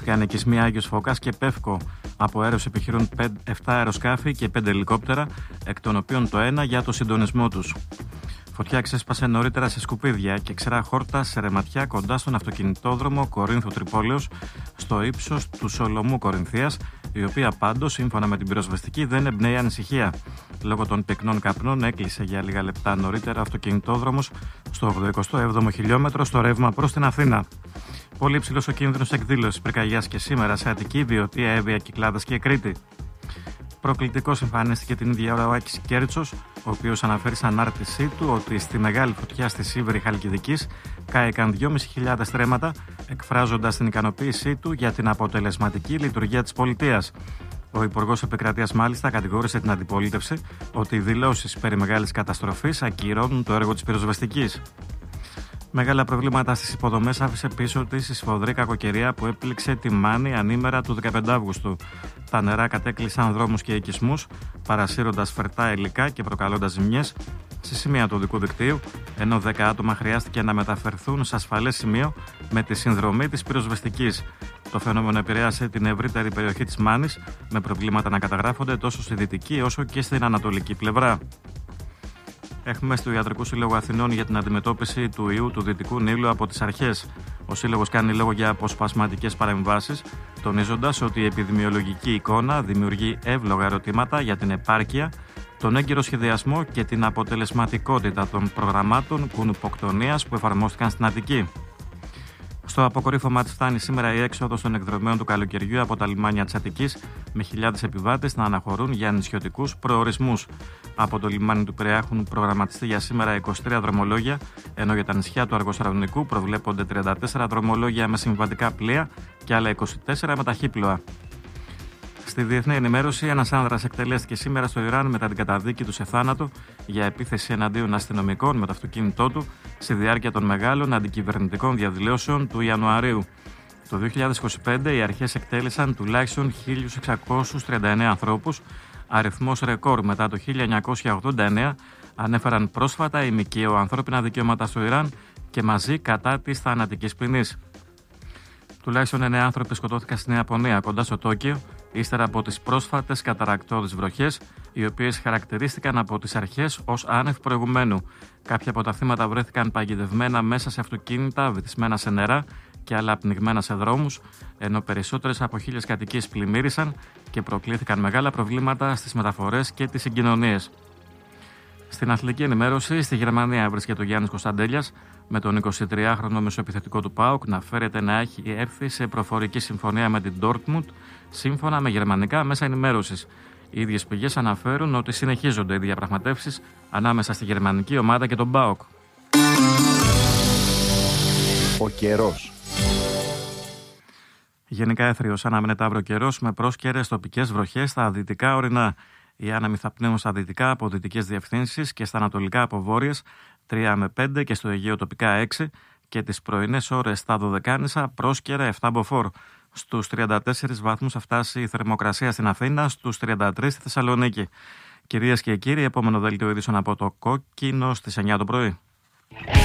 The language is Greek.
Εκτοπίστηκαν οικισμοί Άγιος Φωκάς και Πεύκο. Από αέρος επιχειρούν 7 αεροσκάφη και 5 ελικόπτερα, εκ των οποίων το ένα για το συντονισμό τους. Φωτιά ξέσπασε νωρίτερα σε σκουπίδια και ξερά χόρτα σε ρεματιά κοντά στον αυτοκινητόδρομο Κορίνθου-Τρυπόλεως, στο ύψος του Σολομού Κορινθίας, η οποία πάντως, σύμφωνα με την πυροσβεστική, δεν εμπνέει ανησυχία. Λόγω των πυκνών καπνών έκλεισε για λίγα λεπτά νωρίτερα ο αυτοκινητόδρομος στο 87ο χιλιόμετρο στο ρεύμα προς την Αθήνα. Πολύ υψηλός ο κίνδυνος εκδήλωσης πυρκαγιάς και σήμερα σε Αττική, Βιωτία, Εύβοια, Κυκλάδες και Κρήτη. Προκλητικός εμφανίστηκε την ίδια ώρα ο Άκης Κέρτσος, ο οποίος αναφέρει σαν ανάρτησή του ότι στη μεγάλη φωτιά στη Σίβρη Χαλκιδικής κάηκαν 2.500 στρέμματα, εκφράζοντας την ικανοποίησή του για την αποτελεσματική λειτουργία της πολιτείας. Ο Υπουργός Επικρατείας μάλιστα κατηγόρησε την αντιπολίτευση ότι οι δηλώσεις περί μεγάλης καταστροφής ακυρώνουν το έργο της πυροσβεστικής. Μεγάλα προβλήματα στις υποδομές άφησε πίσω της η σφοδρή κακοκαιρία που έπληξε τη Μάνη ανήμερα του 15 Αυγούστου. Τα νερά κατέκλυσαν δρόμους και οικισμούς, παρασύροντας φερτά υλικά και προκαλώντας ζημιές σε σημεία του οδικού δικτύου, ενώ 10 άτομα χρειάστηκε να μεταφερθούν σε ασφαλές σημείο με τη συνδρομή της πυροσβεστικής. Το φαινόμενο επηρέασε την ευρύτερη περιοχή της Μάνης, με προβλήματα να καταγράφονται τόσο στη δυτική όσο και στην ανατολική πλευρά. Έχουμε στο Ιατρικού Σύλλογο Αθηνών για την αντιμετώπιση του ιού του Δυτικού Νείλου από τις αρχές. Ο Σύλλογος κάνει λόγο για αποσπασματικές παρεμβάσεις, τονίζοντας ότι η επιδημιολογική εικόνα δημιουργεί εύλογα ερωτήματα για την επάρκεια, τον έγκυρο σχεδιασμό και την αποτελεσματικότητα των προγραμμάτων κουνουποκτονίας που εφαρμόστηκαν στην Αττική. Στο αποκορύφωμα της φτάνει σήμερα η έξοδος των εκδρομέων του καλοκαιριού από τα λιμάνια της Αττικής, με χιλιάδες επιβάτες να αναχωρούν για νησιωτικούς προορισμούς. Από το λιμάνι του Πειραιά έχουν προγραμματιστεί για σήμερα 23 δρομολόγια, ενώ για τα νησιά του Αργοσαρονικού προβλέπονται 34 δρομολόγια με συμβατικά πλοία και άλλα 24 με ταχύπλοα. Στη διεθνή ενημέρωση, ένας άνδρας εκτελέστηκε σήμερα στο Ιράν μετά την καταδίκη του σε θάνατο για επίθεση εναντίον αστυνομικών με το αυτοκίνητό του στη διάρκεια των μεγάλων αντικυβερνητικών διαδηλώσεων του Ιανουαρίου. Το 2025 οι αρχές εκτέλεσαν τουλάχιστον 1.639 ανθρώπους, αριθμός ρεκόρ μετά το 1989, ανέφεραν πρόσφατα οι ΜΚΟ ανθρώπινα δικαιώματα στο Ιράν και μαζί κατά της θανατικής ποινής. Τουλάχιστον 9 άνθρωποι σκοτώθηκαν στην Ιαπωνία κοντά στο Τόκιο, ύστερα από τις πρόσφατες καταρρακτώδεις βροχές, οι οποίες χαρακτηρίστηκαν από τις αρχές ως άνευ προηγουμένου. Κάποια από τα θύματα βρέθηκαν παγιδευμένα μέσα σε αυτοκίνητα, βυθισμένα σε νερά και άλλα πνιγμένα σε δρόμους, ενώ περισσότερες από 1.000 κατοικίες πλημμύρισαν και προκλήθηκαν μεγάλα προβλήματα στις μεταφορές και τις συγκοινωνίες. Στην αθλητική ενημέρωση, στη Γερμανία βρίσκεται ο Γιάννης Κωνσταντέλιας, με τον 23χρονο μεσοεπιθετικό του ΠΑΟΚ να φέρεται να έχει έρθει σε προφορική συμφωνία με την Dortmund, σύμφωνα με γερμανικά μέσα ενημέρωσης. Οι ίδιες πηγές αναφέρουν ότι συνεχίζονται οι διαπραγματεύσεις ανάμεσα στη γερμανική ομάδα και τον ΠΑΟΚ. Ο καιρός. Γενικά έθριος αναμένεται αύριο καιρός με πρόσκαιρες τοπικές βροχές στα δυτικά ορεινά. Οι άνεμοι θα πνέουν στα δυτικά από δυτικές διευθύνσεις και στα ανατολικά από βόρειες 3 με 5 και στο Αιγαίο τοπικά 6 και τις πρωινές ώρες στα Δωδεκάνησα πρόσκαιρα 7 μποφόρ. Στους 34 βαθμούς θα φτάσει η θερμοκρασία στην Αθήνα, στους 33 στη Θεσσαλονίκη. Κυρίες και κύριοι, επόμενο δελτίο ειδήσεων από το Κόκκινο στις 9 το πρωί.